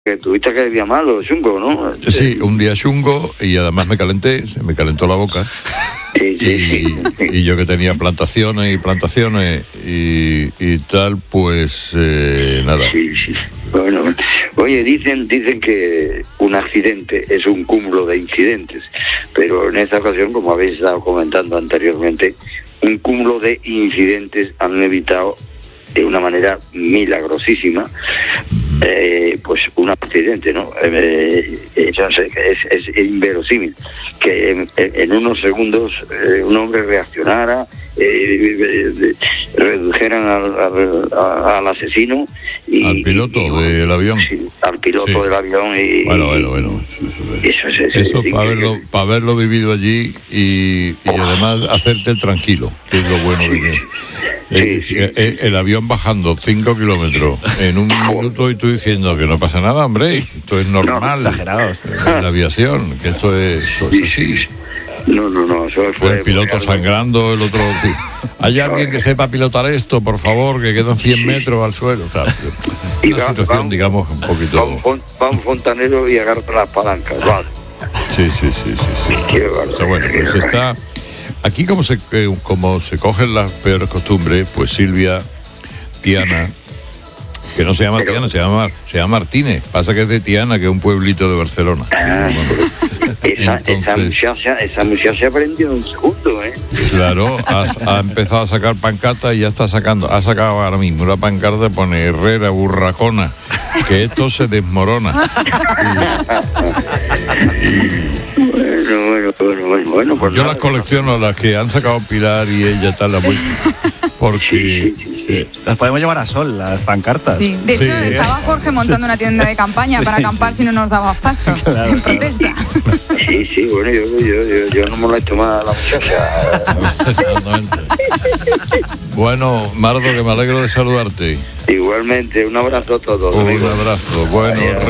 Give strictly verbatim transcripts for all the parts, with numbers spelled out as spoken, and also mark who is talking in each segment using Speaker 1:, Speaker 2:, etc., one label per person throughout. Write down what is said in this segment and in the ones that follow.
Speaker 1: Que tuviste que día malo, chungo, ¿no?
Speaker 2: Sí, un día chungo y además me calenté, se me calentó la boca.
Speaker 1: Sí, sí,
Speaker 2: y,
Speaker 1: sí.
Speaker 2: y yo que tenía plantaciones y plantaciones y, y tal, pues eh, nada.
Speaker 1: Sí, sí. Bueno, oye, dicen, dicen que un accidente es un cúmulo de incidentes, pero en esta ocasión, como habéis estado comentando anteriormente, un cúmulo de incidentes han evitado de una manera milagrosísima eh, pues un accidente, ¿no? Eh, eh, yo no sé, es, es inverosímil que en, en unos segundos eh, un hombre reaccionara, eh, eh, redujeran al, al, al asesino y,
Speaker 2: al piloto
Speaker 1: y,
Speaker 2: del avión,
Speaker 1: sí, al piloto
Speaker 2: sí.
Speaker 1: del avión y
Speaker 2: bueno, bueno, bueno.
Speaker 1: Eso, eso, eso,
Speaker 2: eso
Speaker 1: sí,
Speaker 2: para
Speaker 1: que,
Speaker 2: haberlo, para haberlo vivido allí y, y además hacerte el tranquilo, que es lo bueno de que
Speaker 1: Sí, sí.
Speaker 2: El, el, el avión bajando cinco kilómetros en un minuto y tú diciendo que no pasa nada, hombre, esto es normal.
Speaker 3: No, exagerados.
Speaker 2: En la aviación, que esto es, esto es así.
Speaker 1: No, no, no, eso fue...
Speaker 2: El piloto sangrando, el otro... Sí. ¿Hay alguien que sepa pilotar esto, por favor, que quedan cien metros al suelo? O sea, una va, situación, va, digamos, un poquito...
Speaker 1: Va un, va un fontanero y agarra las palancas, vale.
Speaker 2: Sí, sí, sí, sí. sí.
Speaker 1: Qué
Speaker 2: o sea, bueno, pues está... Aquí como se como se cogen las peores costumbres, pues Silvia, Tiana, que no se llama Pero, Tiana, se llama se llama Martínez, pasa que es de Tiana, que es un pueblito de Barcelona.
Speaker 1: Ah, bueno, esa, Entonces, esa, muchacha, esa muchacha aprendió en un segundo, ¿eh?
Speaker 2: Claro, ha, ha empezado a sacar pancartas y ya está sacando, ha sacado ahora mismo una pancarta que pone Herrera, burracona, que esto se desmorona. y, y,
Speaker 1: Bueno, bueno, bueno, bueno, bueno pues
Speaker 2: yo
Speaker 1: nada,
Speaker 2: las colecciono, las que han sacado Pilar y ella tal, las voy, porque
Speaker 1: sí, sí, sí.
Speaker 3: las podemos llevar a sol, las pancartas.
Speaker 4: Sí, de hecho
Speaker 2: Sí.
Speaker 4: estaba Jorge montando una tienda de campaña
Speaker 3: Sí,
Speaker 4: para acampar
Speaker 3: sí,
Speaker 4: si no nos daba paso,
Speaker 3: claro,
Speaker 4: en protesta.
Speaker 1: Sí, sí, bueno, yo, yo, yo, yo no molesto más a la muchacha.
Speaker 2: Exactamente. Bueno, Mardo, que me alegro de saludarte.
Speaker 1: Igualmente, un abrazo a todos.
Speaker 2: Un
Speaker 1: amigos.
Speaker 2: abrazo. Bueno,
Speaker 1: Adiós.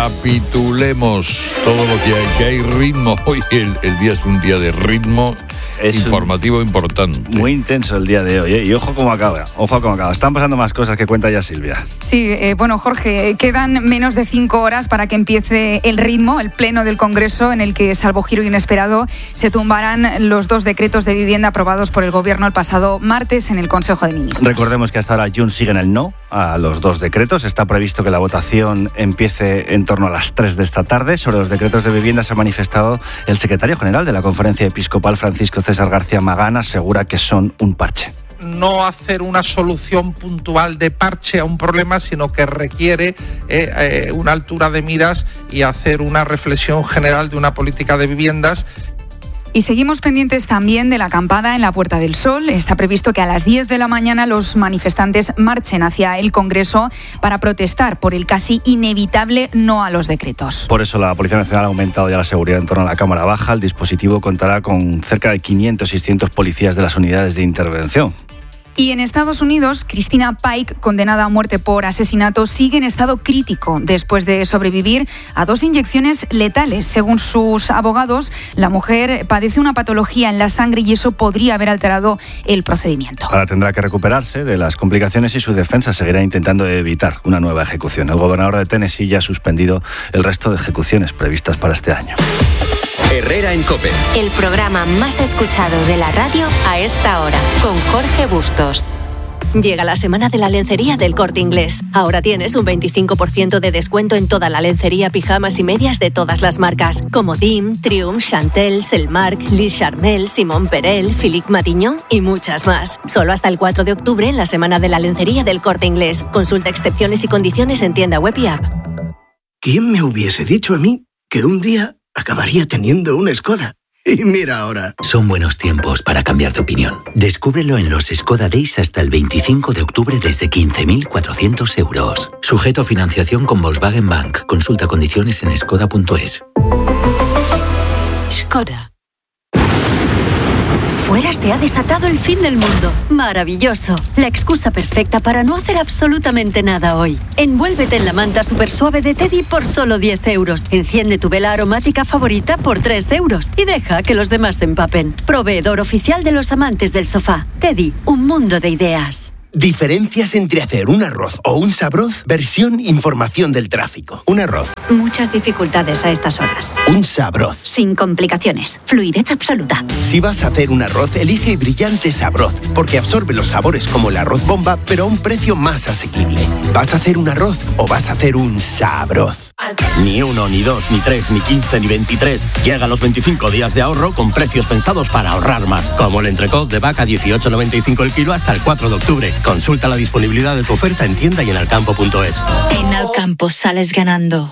Speaker 2: recapitulemos todo lo que hay, que hay ritmo. Hoy el, el día es un día de ritmo
Speaker 3: Es
Speaker 2: informativo importante.
Speaker 3: Muy intenso el día de hoy, ¿eh? Y ojo cómo acaba, ojo cómo acaba. Están pasando más cosas que cuenta ya Silvia.
Speaker 4: Sí, eh, bueno, Jorge, quedan menos de cinco horas para que empiece el ritmo, el pleno del Congreso, en el que, salvo giro inesperado, se tumbarán los dos decretos de vivienda aprobados por el Gobierno el pasado martes en el Consejo de Ministros.
Speaker 3: Recordemos que hasta ahora Junts sigue en el no a los dos decretos. Está previsto que la votación empiece en torno a las tres de esta tarde. Sobre los decretos de vivienda se ha manifestado el secretario general de la Conferencia Episcopal, Francisco César García Magán, asegura que son un parche.
Speaker 5: No hacer una solución puntual de parche a un problema, sino que requiere eh, eh, una altura de miras y hacer una reflexión general de una política de viviendas.
Speaker 4: Y seguimos pendientes también de la acampada en la Puerta del Sol. Está previsto que a las diez de la mañana los manifestantes marchen hacia el Congreso para protestar por el casi inevitable no a los decretos.
Speaker 3: Por eso la Policía Nacional ha aumentado ya la seguridad en torno a la Cámara Baja. El dispositivo contará con cerca de quinientos, seiscientos policías de las unidades de intervención.
Speaker 4: Y en Estados Unidos, Christina Pike, condenada a muerte por asesinato, sigue en estado crítico después de sobrevivir a dos inyecciones letales. Según sus abogados, la mujer padece una patología en la sangre y eso podría haber alterado el procedimiento.
Speaker 3: Ahora tendrá que recuperarse de las complicaciones y su defensa seguirá intentando evitar una nueva ejecución. El gobernador de Tennessee ya ha suspendido el resto de ejecuciones previstas para este año.
Speaker 6: Herrera en COPE.
Speaker 7: El programa más escuchado de la radio a esta hora, con Jorge Bustos. Llega la semana de la lencería del Corte Inglés. Ahora tienes un veinticinco por ciento de descuento en toda la lencería, pijamas y medias de todas las marcas, como Dim, Triumph, Chantel, Selmark, Lis Charmel, Simón Perel, Philippe Matignon y muchas más. Solo hasta el cuatro de octubre en la semana de la lencería del Corte Inglés. Consulta excepciones y condiciones en tienda web y app.
Speaker 8: ¿Quién me hubiese dicho a mí que un día acabaría teniendo una Skoda? Y mira ahora.
Speaker 6: Son buenos tiempos para cambiar de opinión. Descúbrelo en los Skoda Days hasta el veinticinco de octubre desde quince mil cuatrocientos euros. Sujeto a financiación con Volkswagen Bank. Consulta condiciones en skoda punto es.
Speaker 7: Skoda. Fuera se ha desatado el fin del mundo. Maravilloso. La excusa perfecta para no hacer absolutamente nada hoy. Envuélvete en la manta super suave de Teddy por solo diez euros. Enciende tu vela aromática favorita por tres euros. Y deja que los demás se empapen. Proveedor oficial de los amantes del sofá. Teddy, un mundo de ideas.
Speaker 8: Diferencias entre hacer un arroz o un sabroz. Versión información del tráfico. Un arroz.
Speaker 9: Muchas dificultades a estas horas.
Speaker 8: Un sabroz.
Speaker 9: Sin complicaciones. Fluidez absoluta.
Speaker 8: Si vas a hacer un arroz, elige Brillante Sabroz, porque absorbe los sabores como el arroz bomba, pero a un precio más asequible. ¿Vas a hacer un arroz o vas a hacer un sabroz?
Speaker 10: Ni uno, ni dos, ni tres, ni quince, ni veintitrés. Llegan los veinticinco días de ahorro con precios pensados para ahorrar más. Como el entrecot de vaca dieciocho noventa y cinco el kilo hasta el cuatro de octubre. Consulta la disponibilidad de tu oferta en tienda y en alcampo punto es.
Speaker 9: En Alcampo sales ganando.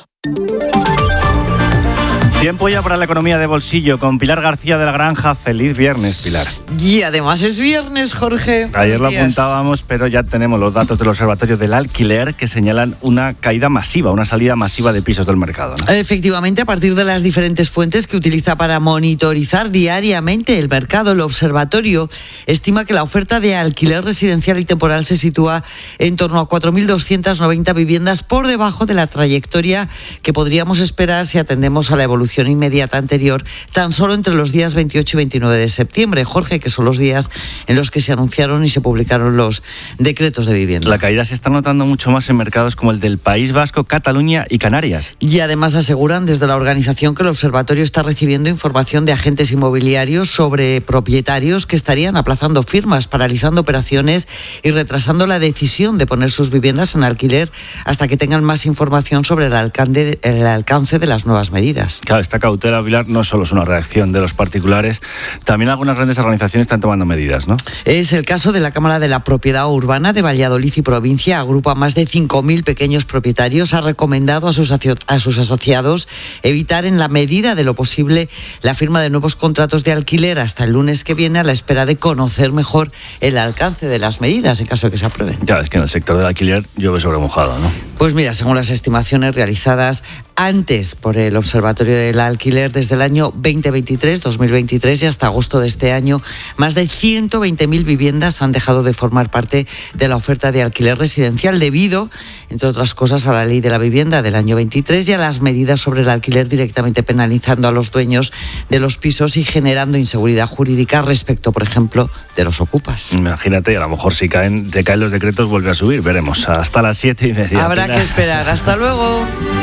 Speaker 3: Tiempo ya para la economía de bolsillo con Pilar García de la Granja. Feliz viernes, Pilar.
Speaker 11: Y además es viernes, Jorge.
Speaker 3: Ayer lo
Speaker 11: días.
Speaker 3: apuntábamos, pero ya tenemos los datos del Observatorio del Alquiler que señalan una caída masiva, una salida masiva de pisos del mercado, ¿no?
Speaker 11: Efectivamente, a partir de las diferentes fuentes que utiliza para monitorizar diariamente el mercado, el observatorio estima que la oferta de alquiler residencial y temporal se sitúa en torno a cuatro mil doscientas noventa viviendas por debajo de la trayectoria que podríamos esperar si atendemos a la evolución inmediata anterior, tan solo entre los días veintiocho y veintinueve de septiembre, Jorge, que son los días en los que se anunciaron y se publicaron los decretos de vivienda.
Speaker 3: La caída se está notando mucho más en mercados como el del País Vasco, Cataluña y Canarias.
Speaker 11: Y además aseguran desde la organización que el observatorio está recibiendo información de agentes inmobiliarios sobre propietarios que estarían aplazando firmas, paralizando operaciones y retrasando la decisión de poner sus viviendas en alquiler hasta que tengan más información sobre el alcance, el alcance de las nuevas medidas.
Speaker 3: Claro, esta cautela, Pilar, no solo es una reacción de los particulares, también algunas grandes organizaciones están tomando medidas, ¿no?
Speaker 11: Es el caso de la Cámara de la Propiedad Urbana de Valladolid y Provincia, agrupa más de cinco mil pequeños propietarios, ha recomendado a sus, a sus asociados evitar en la medida de lo posible la firma de nuevos contratos de alquiler hasta el lunes que viene, a la espera de conocer mejor el alcance de las medidas en caso de que se aprueben.
Speaker 3: Ya, es que en el sector del alquiler llueve sobre mojado, ¿no?
Speaker 11: Pues mira, según las estimaciones realizadas antes por el Observatorio del Alquiler, desde el año veinte veintitrés, dos mil veintitrés y hasta agosto de este año, más de ciento veinte mil viviendas han dejado de formar parte de la oferta de alquiler residencial debido, entre otras cosas, a la Ley de la Vivienda del año veintitrés y a las medidas sobre el alquiler, directamente penalizando a los dueños de los pisos y generando inseguridad jurídica respecto, por ejemplo, de los ocupas.
Speaker 3: Imagínate, a lo mejor si caen, te caen los decretos vuelve a subir, veremos. Hasta las siete y media.
Speaker 11: Habrá que esperar. Hasta luego.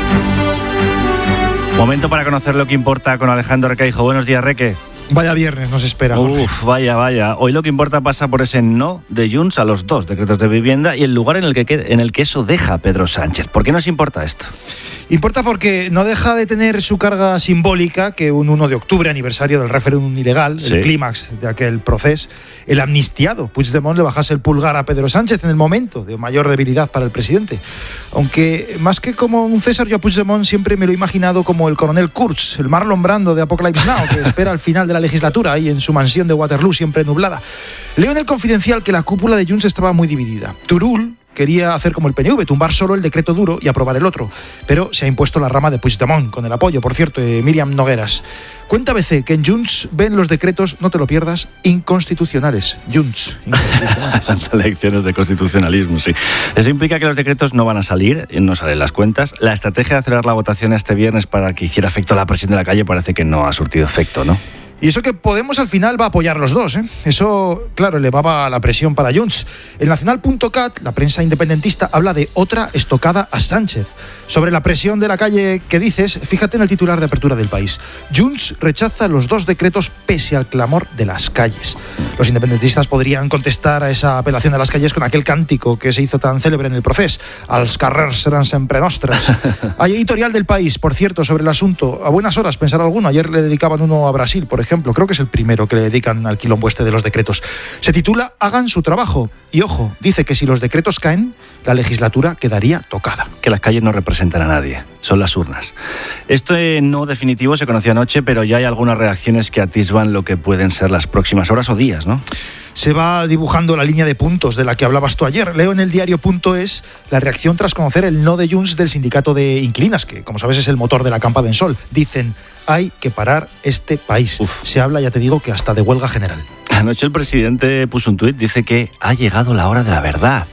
Speaker 3: Momento para conocer lo que importa con Alejandro Requeijo. Buenos días, Reque.
Speaker 12: Vaya viernes nos espera, Jorge.
Speaker 3: Uf, vaya, vaya. Hoy lo que importa pasa por ese no de Junts a los dos decretos de vivienda y el lugar en el que, en el que eso deja a Pedro Sánchez. ¿Por qué nos importa esto?
Speaker 12: Importa porque no deja de tener su carga simbólica que un uno de octubre, aniversario del referéndum ilegal, sí, el clímax de aquel proceso, el amnistiado Puigdemont le bajase el pulgar a Pedro Sánchez en el momento de mayor debilidad para el presidente. Aunque más que como un César, yo a Puigdemont siempre me lo he imaginado como el coronel Kurtz, el Marlon Brando de Apocalypse Now, que espera al final de la legislatura ahí en su mansión de Waterloo, siempre nublada. Leo en el Confidencial que la cúpula de Junts estaba muy dividida. Turull quería hacer como el P N V, tumbar solo el decreto duro y aprobar el otro, pero se ha impuesto la rama de Puigdemont, con el apoyo, por cierto, de Míriam Nogueras. Cuenta B C que en Junts ven los decretos, no te lo pierdas, inconstitucionales. Junts, inconstitucionales.
Speaker 3: Lecciones de constitucionalismo, sí. Eso implica que los decretos no van a salir, no salen las cuentas. La estrategia de acelerar la votación este viernes para que hiciera efecto la presión de la calle parece que no ha surtido efecto, ¿no?
Speaker 12: Y eso que Podemos al final va a apoyar los dos, ¿eh? Eso, claro, elevaba la presión para Junts. El Nacional punto cat, la prensa independentista, habla de otra estocada a Sánchez. Sobre la presión de la calle que dices, fíjate en el titular de apertura del País. Junts rechaza los dos decretos pese al clamor de las calles. Los independentistas podrían contestar a esa apelación de las calles con aquel cántico que se hizo tan célebre en el proceso. Els carrers seran sempre nostres. Hay editorial del País, por cierto, sobre el asunto. A buenas horas, pensar alguno. Ayer le dedicaban uno a Brasil, por ejemplo. Ejemplo, creo que es el primero que le dedican al quilombo este de los decretos. Se titula Hagan su trabajo. Y ojo, dice que si los decretos caen, la legislatura quedaría tocada.
Speaker 3: Que las calles no representan a nadie, son las urnas. Esto no definitivo se conoció anoche, pero ya hay algunas reacciones que atisban lo que pueden ser las próximas horas o días, ¿no?
Speaker 12: Se va dibujando la línea de puntos de la que hablabas tú ayer. Leo en el diario punto es la reacción tras conocer el no de Junts del sindicato de inquilinas, que como sabes es el motor de la Campa d'en Sol. Dicen, hay que parar este país. Uf. Se habla, ya te digo, que hasta de huelga general.
Speaker 3: Anoche el presidente puso un tuit, dice que ha llegado la hora de la verdad.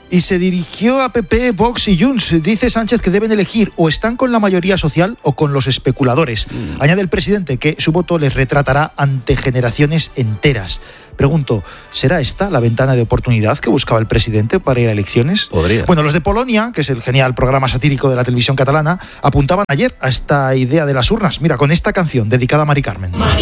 Speaker 12: Y se dirigió a P P, Vox y Junts. Dice Sánchez que deben elegir o están con la mayoría social o con los especuladores. Mm. Añade el presidente que su voto les retratará ante generaciones enteras. Pregunto, ¿será esta la ventana de oportunidad que buscaba el presidente para ir a elecciones?
Speaker 3: Podría.
Speaker 12: Bueno, los de Polonia, que es el genial programa satírico de la televisión catalana, apuntaban ayer a esta idea de las urnas. Mira, con esta canción dedicada a Mari Carmen.